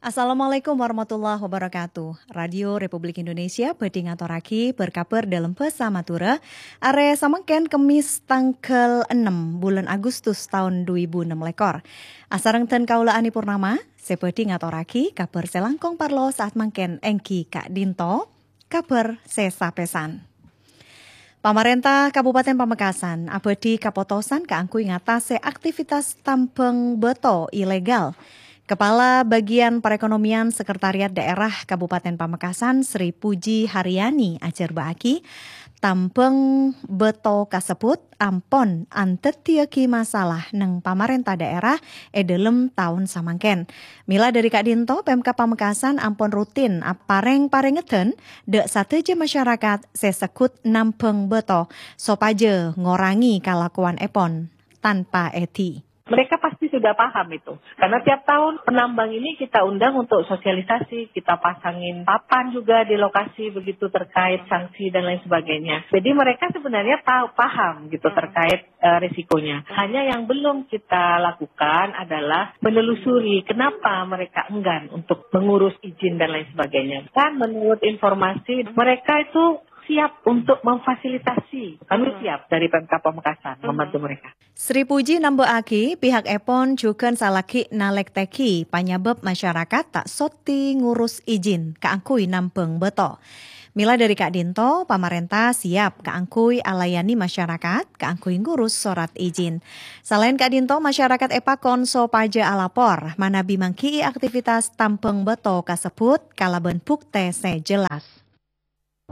Assalamualaikum warahmatullahi wabarakatuh. Radio Republik Indonesia bedi ngaturake berkabar dalam pesamatura are samangken Kemis tanggal 6 bulan Agustus tahun 2006 lekor. Asarengten kaula Ani Purnama, sebedi ngaturake kabar selangkong parlo saat mangken engki Kak Dinto, kabar sesapesan. Pamarentah Kabupaten Pamekasan abadi kapotosan kaangkui ngatasi aktivitas tambang beto ilegal. Kepala Bagian Perekonomian Sekretariat Daerah Kabupaten Pamekasan Sri Puji Haryani ajar baaki tambang beto kasebut ampon antetiaki masalah neng pamarentah daerah dalam tahun samangken. Mila dari Kak Dinto Pemkab Pamekasan ampon rutin pareng-parengeten dek sateje masyarakat sesekut nampeng beto sopaje ngorangi kalakuan epon tanpa eti. Mereka pasti sudah paham itu. Karena tiap tahun penambang ini kita undang untuk sosialisasi, kita pasangin papan juga di lokasi begitu terkait sanksi dan lain sebagainya. Jadi mereka sebenarnya paham gitu terkait risikonya. Hanya yang belum kita lakukan adalah menelusuri kenapa mereka enggan untuk mengurus izin dan lain sebagainya. Kan menurut informasi mereka itu siap untuk memfasilitasi. Kami siap dari Pemkab Pamekasan membantu mereka. Sri Puji nambaaki pihak Epon juga salaki nalekteki panyabab masyarakat tak soti ngurus izin kaangkui nampeng beto. Mila dari Kak Dinto, pamarentah siap kaangkui alayani masyarakat kaangkui ngurus surat izin. Selain Kak Dinto, masyarakat epakon so paja alapor mana bimangki aktivitas tampeng beto kasebut kalaben bukte sejelas.